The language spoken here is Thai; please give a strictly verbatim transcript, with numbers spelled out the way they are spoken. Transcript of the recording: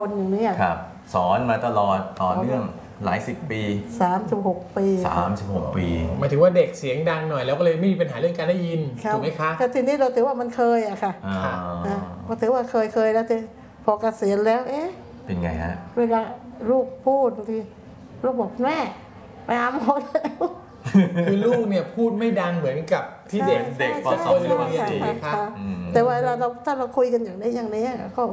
คนอย่างนี้ครับสอนมาตลอดต่อเนื่องหลายสิบปีสามสิบหกปีสามสิบหกปีหมายถึงว่าเด็กเสียงดังหน่อยแล้วก็เลยไม่มีปัญหาเรื่องการได้ยินถูกไหมคะก็ทีนี้เราถือว่ามันเคยอะค่ะก็ถือว่าเคยเคยแล้วพอเกษียณแล้วเอ๊ะเป็นไงฮะเวลาลูกพูดบางทีลูกบอกแม่ไปหาหมอแล้วคือลูกเนี่ยพูดไม่ดังเหมือนกับที่เด็กเด็กป.สองป.สี่ครับแต่ว่าเราถ้าเราคุยกันอย่างนี้อย่างนี้ก็